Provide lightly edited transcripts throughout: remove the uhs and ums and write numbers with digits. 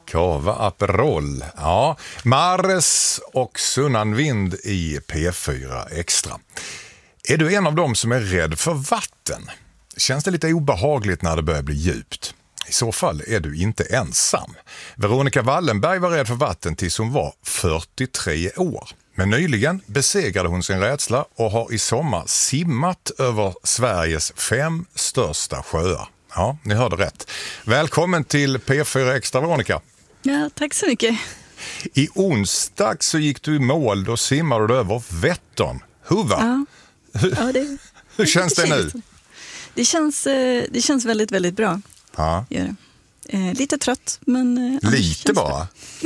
Cava Aperol. Ja, Mares och Sunnan Vind i P4 Extra. Är du en av dem som är rädd för vatten? Känns det lite obehagligt när det börjar bli djupt? I så fall är du inte ensam. Veronica Wallenberg var rädd för vatten tills hon var 43 år. Men nyligen besegrade hon sin rädsla och har i sommar simmat över Sveriges 5 största sjöar. Ja, ni hörde rätt. Välkommen till P4 Extra, Veronica. Ja, tack så mycket. I onsdag så gick du i mål, då simmade du över Vättern. Hur va? Ja, hur känns det nu? Det känns väldigt, väldigt bra. Ja. Lite trött, men... Lite bara?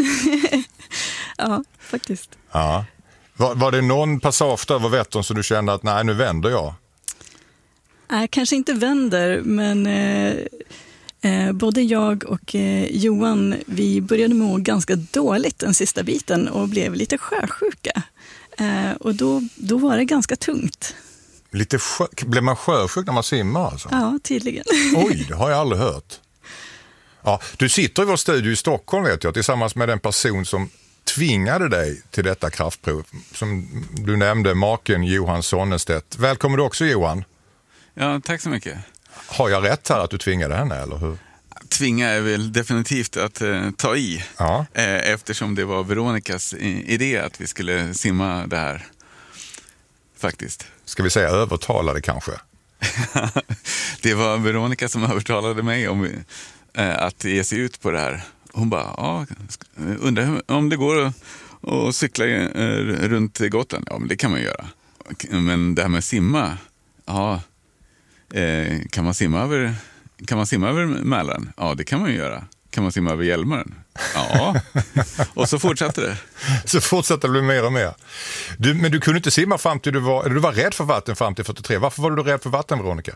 Ja, faktiskt. Ja. Var det någon passage över Vättern så du kände att nej, nu vänder jag? Nej, kanske inte vänder, men både jag och Johan, vi började må ganska dåligt den sista biten och blev lite sjösjuka. Och då var det ganska tungt. Blev man sjösjuk när man simmar alltså? Ja, tydligen. Oj, det har jag aldrig hört. Ja, du sitter i vår studio i Stockholm, vet jag, tillsammans med den person som tvingade dig till detta kraftprov. Som du nämnde, maken Johan Sonnestedt. Välkommen du också, Johan. Ja, tack så mycket. Har jag rätt här att du tvingade henne, eller hur? Tvinga är väl definitivt att ta i. Ja. Eftersom det var Veronicas idé att vi skulle simma det här. Faktiskt. Ska vi säga övertalade kanske? Det var Veronica som övertalade mig om att ge sig ut på det här. Hon bara, ja, undrar om det går att cykla runt Gotland. Ja, men det kan man göra. Men det här med simma, ja, kan man simma över Mälaren? Ja, det kan man ju göra. Kan man simma över Hjälmaren? Ja. Och så fortsatte det. Så fortsatte det bli mer och mer. Men du kunde inte simma fram till du var rädd för vatten fram till 43. Varför var du rädd för vatten, Veronica?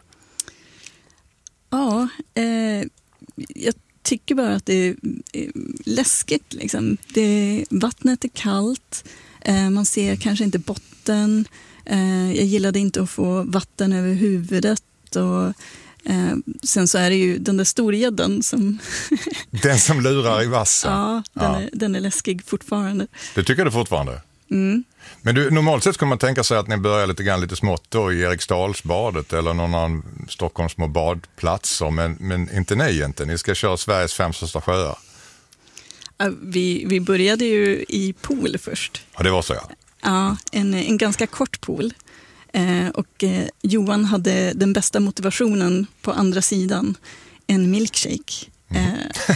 Ja, jag tycker bara att det är läskigt. Liksom. Vattnet är kallt, man ser kanske inte botten. Jag gillade inte att få vatten över huvudet och sen så är det ju den där storgäddan som... Den som lurar i vassen. Ja, den är läskig fortfarande. Det tycker du fortfarande? Mm. Men normalt sett skulle man tänka sig att ni börjar lite smått då i Eriksdalsbadet eller någon annan Stockholms små badplatser, men inte ni inte. Ni ska köra Sveriges 5 största sjöar. Vi började ju i pool först. Ja, det var så, ja. Ja, en ganska kort pool. Och Johan hade den bästa motivationen på andra sidan, en milkshake.